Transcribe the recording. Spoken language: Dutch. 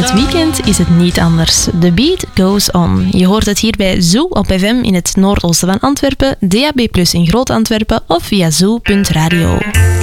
het weekend is het niet anders. The beat goes on. Je hoort het hier bij Zoo op FM in het noordoosten van Antwerpen, DAB+ in Groot-Antwerpen of via zoo.radio.